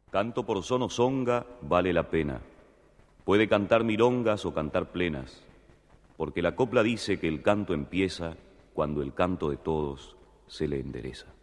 Canto por son o songa vale la pena. Puede cantar milongas o cantar plenas, porque la copla dice que el canto empieza cuando el canto de todos se le endereza.